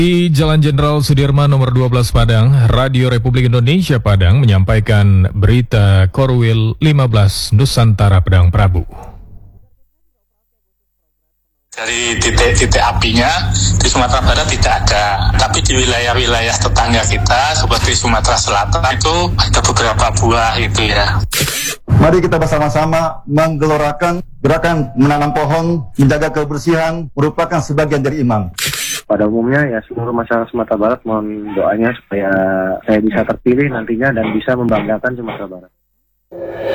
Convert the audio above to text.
Di Jalan Jenderal Sudirman nomor 12 Padang, Radio Republik Indonesia Padang menyampaikan berita Korwil 15 Nusantara Padang Prabu. Dari titik-titik apinya di Sumatera Barat tidak ada, tapi di wilayah-wilayah tetangga kita seperti Sumatera Selatan itu ada beberapa buah itu ya. Mari kita bersama-sama menggelorakan gerakan menanam pohon, menjaga kebersihan merupakan sebagian dari iman. Pada umumnya ya seluruh masyarakat Sumatera Barat mohon doanya supaya saya bisa terpilih nantinya dan bisa membanggakan Sumatera Barat.